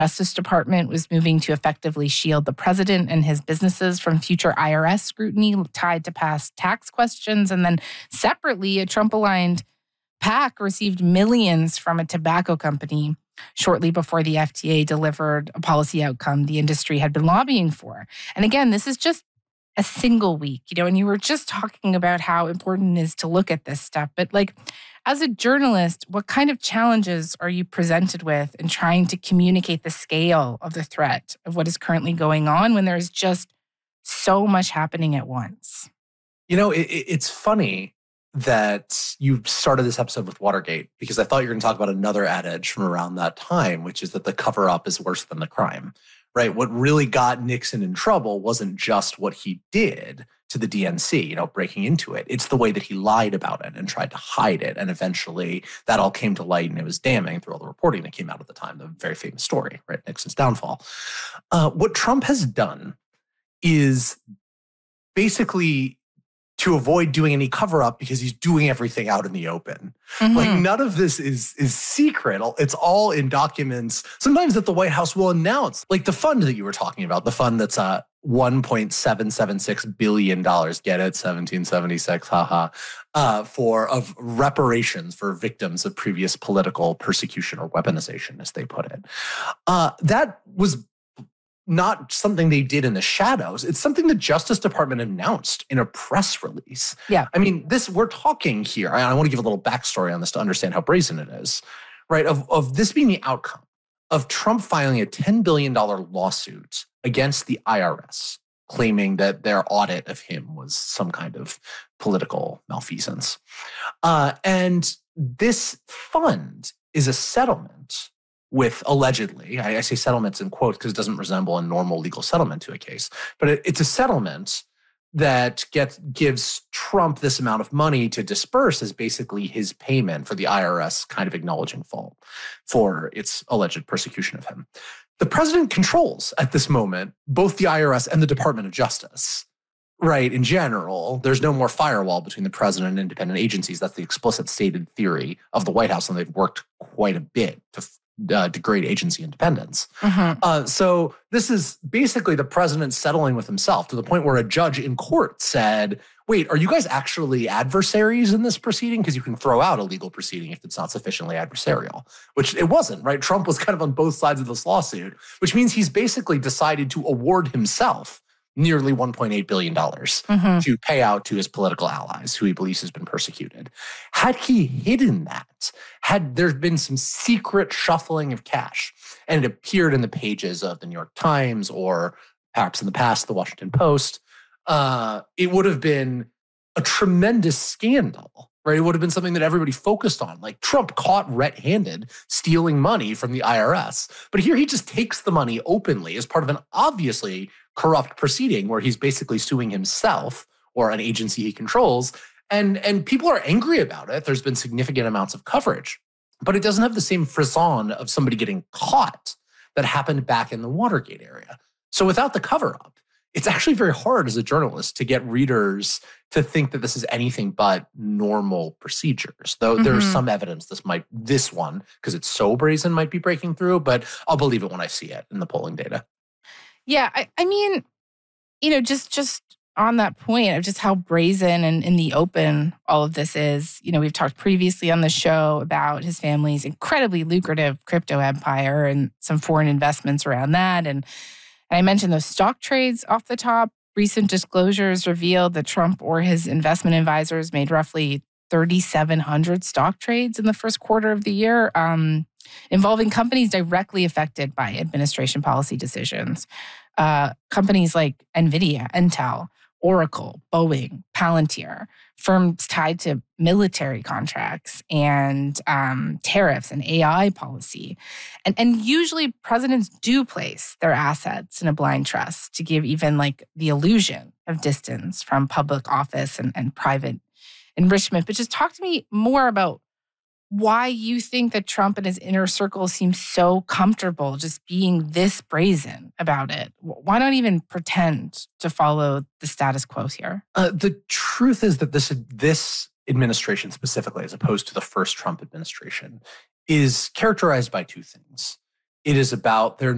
Justice Department was moving to effectively shield the president and his businesses from future IRS scrutiny tied to past tax questions. And then separately, a Trump-aligned PAC received millions from a tobacco company shortly before the FDA delivered a policy outcome the industry had been lobbying for. And again, this is just a single week, and you were just talking about how important it is to look at this stuff. But as a journalist, what kind of challenges are you presented with in trying to communicate the scale of the threat of what is currently going on when there's just so much happening at once? It's funny that you started this episode with Watergate, because I thought you were going to talk about another adage from around that time, which is that the cover-up is worse than the crime. Right? What really got Nixon in trouble wasn't just what he did to the DNC, breaking into it. It's the way that he lied about it and tried to hide it. And eventually that all came to light, and it was damning through all the reporting that came out at the time, the very famous story, right? Nixon's downfall. What Trump has done is basically to avoid doing any cover-up, because he's doing everything out in the open. Mm-hmm. None of this is secret. It's all in documents, sometimes that the White House will announce. The fund that you were talking about, the fund that's $1.776 billion, get it, 1776, of reparations for victims of previous political persecution or weaponization, as they put it. That was not something they did in the shadows. It's something the Justice Department announced in a press release. Yeah. I mean, we're talking here. I want to give a little backstory on this to understand how brazen it is, right? Of this being the outcome of Trump filing a $10 billion lawsuit against the IRS, claiming that their audit of him was some kind of political malfeasance. And this fund is a settlement with, allegedly, I say settlements in quotes because it doesn't resemble a normal legal settlement to a case, but it's a settlement that gives Trump this amount of money to disperse as basically his payment for the IRS kind of acknowledging fault for its alleged persecution of him. The president controls, at this moment, both the IRS and the Department of Justice. Right, in general, there's no more firewall between the president and independent agencies. That's the explicit stated theory of the White House, and they've worked quite a bit to degrade agency independence. Mm-hmm. So this is basically the president settling with himself, to the point where a judge in court said, wait, are you guys actually adversaries in this proceeding? Because you can throw out a legal proceeding if it's not sufficiently adversarial, which it wasn't, right? Trump was kind of on both sides of this lawsuit, which means he's basically decided to award himself nearly $1.8 billion to pay out to his political allies who he believes has been persecuted. Had he hidden that, had there been some secret shuffling of cash, and it appeared in the pages of the New York Times or perhaps in the past, the Washington Post, it would have been a tremendous scandal. Right? It would have been something that everybody focused on. Trump caught red-handed stealing money from the IRS. But here he just takes the money openly as part of an obviously corrupt proceeding where he's basically suing himself or an agency he controls. And people are angry about it. There's been significant amounts of coverage. But it doesn't have the same frisson of somebody getting caught that happened back in the Watergate area. So without the cover-up, it's actually very hard as a journalist to get readers to think that this is anything but normal procedures. Though there's some evidence this one, because it's so brazen, might be breaking through, but I'll believe it when I see it in the polling data. Yeah, I mean, just on that point of just how brazen and in the open all of this is, we've talked previously on the show about his family's incredibly lucrative crypto empire and some foreign investments around that. And I mentioned those stock trades off the top. Recent disclosures revealed that Trump or his investment advisors made roughly 3,700 stock trades in the first quarter of the year, involving companies directly affected by administration policy decisions. Companies like NVIDIA, Intel, Oracle, Boeing, Palantir, firms tied to military contracts and tariffs and AI policy. And usually presidents do place their assets in a blind trust to give even the illusion of distance from public office and private enrichment. But just talk to me more about why you think that Trump and his inner circle seem so comfortable just being this brazen about it. Why not even pretend to follow the status quo here? The truth is that this administration specifically, as opposed to the first Trump administration, is characterized by two things. It is about their